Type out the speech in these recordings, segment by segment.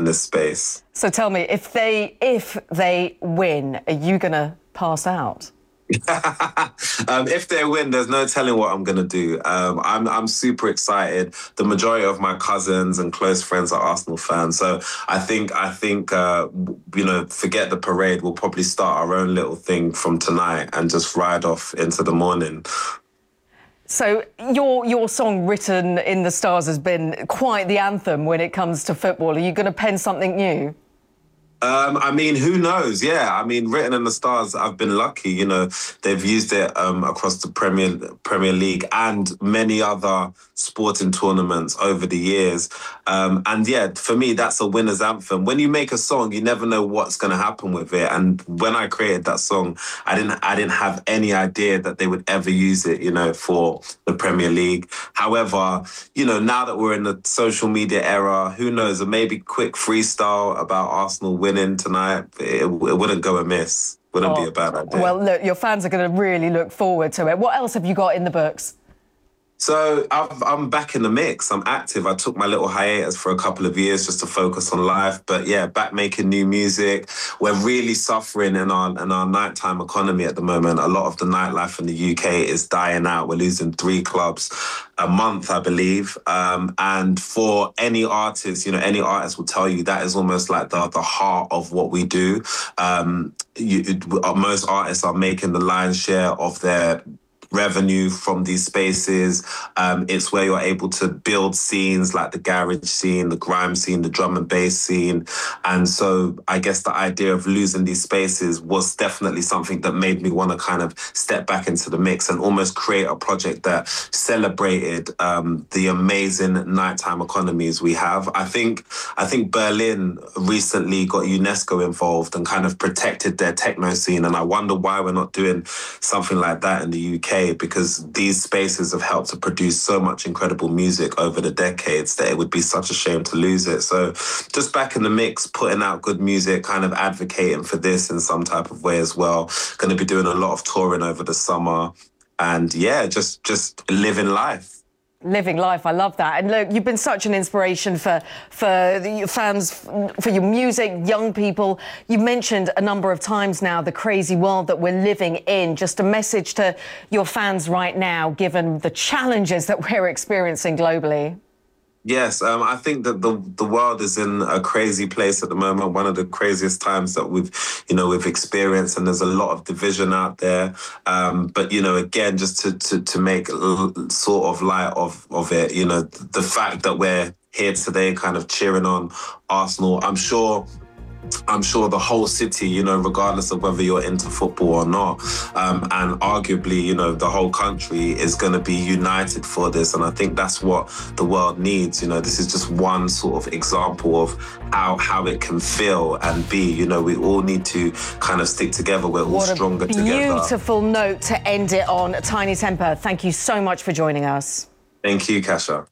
in this space. So tell me, if they win, are you going to pass out? If they win, there's no telling what I'm gonna do. I'm super excited. The majority of my cousins and close friends are Arsenal fans, so I think forget the parade. We'll probably start our own little thing from tonight and just ride off into the morning. So your song "Written in the Stars" has been quite the anthem when it comes to football. Are you going to pen something new? I mean, who knows? Yeah, I mean, Written in the Stars, I've been lucky. They've used it across the Premier League and many other sporting tournaments over the years. And yeah, for me, that's a winner's anthem. When you make a song, you never know what's going to happen with it. And when I created that song, I didn't have any idea that they would ever use it, for the Premier League. However, now that we're in the social media era, who knows? A maybe quick freestyle about Arsenal winning tonight, it wouldn't go amiss. Wouldn't be a bad idea. Well, look, your fans are going to really look forward to it. What else have you got in the books? So I'm back in the mix. I'm active. I took my little hiatus for a couple of years just to focus on life. But yeah, back making new music. We're really suffering in our nighttime economy at the moment. A lot of the nightlife in the UK is dying out. We're losing 3 clubs a month, I believe. And for any artist, any artist will tell you that is almost like the heart of what we do. Most artists are making the lion's share of their revenue from these spaces. It's where you're able to build scenes like the garage scene, the grime scene, the drum and bass scene. And so I guess the idea of losing these spaces was definitely something that made me want to kind of step back into the mix and almost create a project that celebrated the amazing nighttime economies we have. I think Berlin recently got UNESCO involved and kind of protected their techno scene. And I wonder why we're not doing something like that in the UK, because these spaces have helped to produce so much incredible music over the decades that it would be such a shame to lose it. So just back in the mix, putting out good music, kind of advocating for this in some type of way as well. Going to be doing a lot of touring over the summer. And yeah, just living life. Living life, I love that. And look, you've been such an inspiration for the fans, for your music, young people. You've mentioned a number of times now the crazy world that we're living in. Just a message to your fans right now, given the challenges that we're experiencing globally. Yes, I think that the world is in a crazy place at the moment, one of the craziest times that we've experienced, and there's a lot of division out there. But again, just to make sort of light of it, the fact that we're here today kind of cheering on Arsenal, I'm sure the whole city, regardless of whether you're into football or not, and arguably, the whole country is going to be united for this. And I think that's what the world needs. This is just one sort of example of how it can feel and be. We all need to kind of stick together. We're all stronger together. Beautiful note to end it on. Tinie Tempah, thank you so much for joining us. Thank you, Kasia.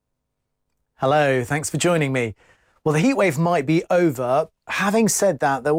Hello, thanks for joining me. Well, the heatwave might be over. Having said that, there